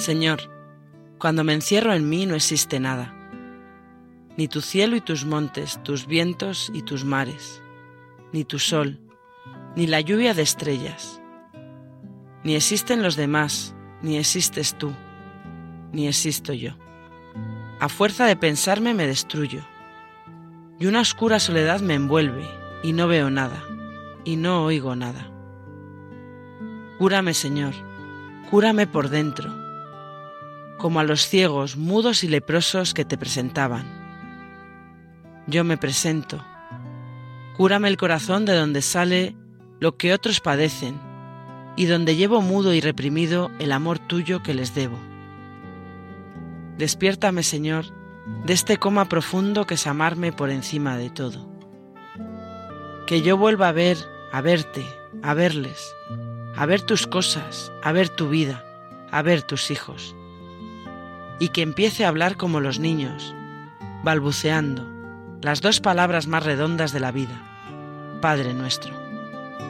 Señor, cuando me encierro en mí no existe nada, ni tu cielo y tus montes, tus vientos y tus mares, ni tu sol, ni la lluvia de estrellas. Ni existen los demás, ni existes tú, ni existo yo. A fuerza de pensarme me destruyo, y una oscura soledad me envuelve, y no veo nada, y no oigo nada. Cúrame, Señor, cúrame por dentro, como a los ciegos, mudos y leprosos que te presentaban. Yo me presento, cúrame el corazón de donde sale lo que otros padecen, y donde llevo mudo y reprimido el amor tuyo que les debo. Despiértame, Señor, de este coma profundo que es amarme por encima de todo. Que yo vuelva a verte, a verles, a ver tus cosas, a ver tu vida, a ver tus hijos. Y que empiece a hablar como los niños, balbuceando las dos palabras más redondas de la vida: Padre nuestro.